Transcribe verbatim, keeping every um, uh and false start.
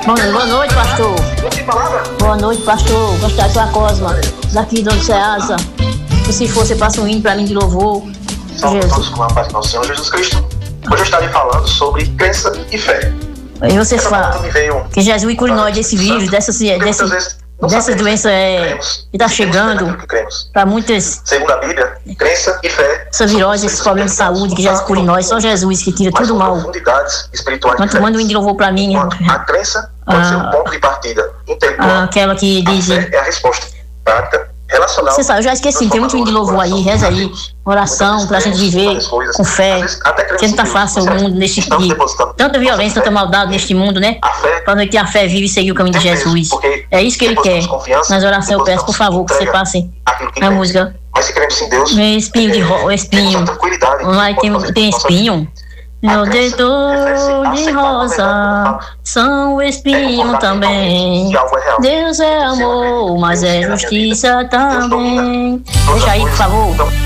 Bom, boa noite, pastor. Boa noite, pastor. Gostar da tua Cosma, daqui do Ceasa. E se for, você passa um hino pra mim de louvor. Salve a todos com a paz do nosso Senhor Jesus Cristo. Hoje eu estarei falando sobre crença e fé. E você fala que Jesus cure nós desse vírus, dessa, dessa, dessa doença é, que está chegando para muitas. Segundo a Bíblia, crença e fé. Essa virose, esses problemas de saúde, que Jesus cure nós, só Jesus que tira tudo mal. Quanto manda um hino de louvor para mim. A crença pode ah, ser um ponto de partida intelectual. Ah, aquela que diz. A fé é a resposta prática. Relacional. Você sabe, eu já esqueci, tem muito hino de louvor aí, reza aí, oração pra gente viver com fé, que não tá fácil o mundo neste dia. Tanta violência, tanta maldade neste mundo, né? Pra nós ter a fé viva e seguir o caminho de Jesus. É isso que ele quer. Nas orações eu peço, por favor, que você passe a música. Mas se cremos em Deus, espinho de ro... espinho. Lá tem, tem espinho. Meu dedo de rosa são espinho também. Deus é amor, mas é justiça também. Deixa aí, por favor.